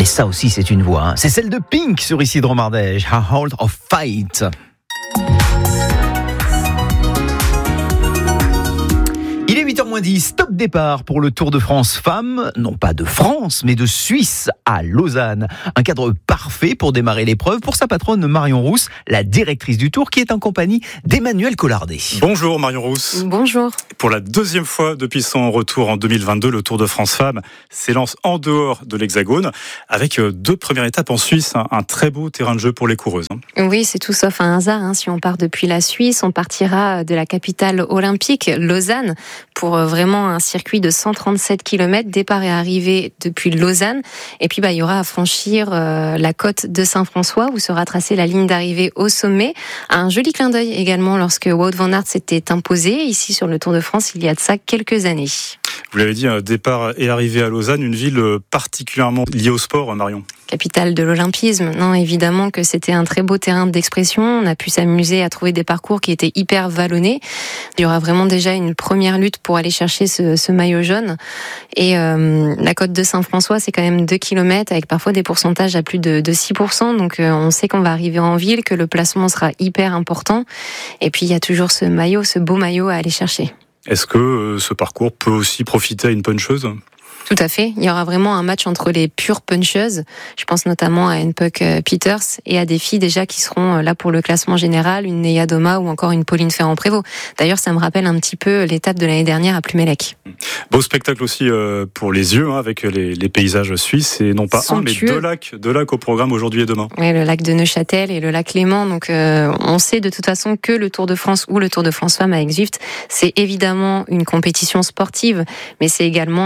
Et ça aussi, c'est une voix. C'est celle de Pink sur Isidre Mardèche, A Heart of Fight. Il est 8h moins 10, top départ pour le Tour de France Femmes, non pas de France, mais de Suisse à Lausanne. Un cadre parfait pour démarrer l'épreuve pour sa patronne Marion Rousse, la directrice du Tour, qui est en compagnie d'Emmanuel Collardet. Bonjour Marion Rousse. Bonjour. Pour la deuxième fois depuis son retour en 2022, le Tour de France Femmes s'élance en dehors de l'Hexagone, avec deux premières étapes en Suisse, un très beau terrain de jeu pour les coureuses. Oui, c'est tout sauf un hasard. Si on part depuis la Suisse, on partira de la capitale olympique, Lausanne, pour vraiment un circuit de 137 km, départ et arrivée depuis Lausanne. Et puis, il y aura à franchir la côte de Saint-François, où sera tracée la ligne d'arrivée au sommet. Un joli clin d'œil également lorsque Wout van Aert s'était imposé ici sur le Tour de France il y a de ça quelques années. Vous l'avez dit, départ et arrivée à Lausanne, une ville particulièrement liée au sport, Marion. Capitale de l'olympisme. Non, évidemment que c'était un très beau terrain d'expression. On a pu s'amuser à trouver des parcours qui étaient hyper vallonnés. Il y aura vraiment déjà une première lutte pour aller chercher ce maillot jaune. Et la côte de Saint-François, c'est quand même 2 km avec parfois des pourcentages à plus de 6%. Donc on sait qu'on va arriver en ville, que le placement sera hyper important. Et puis il y a toujours ce beau maillot à aller chercher. Est-ce que ce parcours peut aussi profiter à une puncheuse ? Tout à fait. Il y aura vraiment un match entre les pures puncheuses. Je pense notamment à une Puck Peters et à des filles déjà qui seront là pour le classement général, une Neya Doma ou encore une Pauline Ferrand-Prévot. D'ailleurs, ça me rappelle un petit peu l'étape de l'année dernière à Plumelec. Beau spectacle aussi pour les yeux, avec les paysages suisses, et non pas somptueux. Un, mais deux lacs au programme aujourd'hui et demain. Oui, le lac de Neuchâtel et le lac Léman. Donc, on sait de toute façon que le Tour de France ou le Tour de France Femmes avec Zwift, c'est évidemment une compétition sportive, mais c'est également,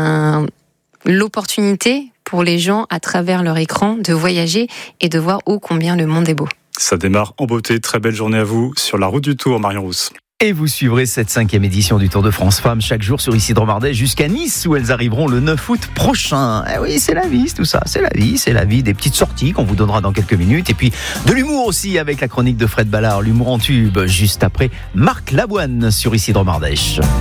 l'opportunité pour les gens, à travers leur écran, de voyager et de voir combien le monde est beau. Ça démarre en beauté. Très belle journée à vous sur la route du Tour, Marion Rousse. Et vous suivrez cette 5e édition du Tour de France Femmes chaque jour sur Isidre Mardèche jusqu'à Nice, où elles arriveront le 9 août prochain. Eh oui, c'est la vie, tout ça. C'est la vie. Des petites sorties qu'on vous donnera dans quelques minutes. Et puis de l'humour aussi avec la chronique de Fred Ballard, l'humour en tube, juste après Marc Lavoine sur Isidre Mardèche.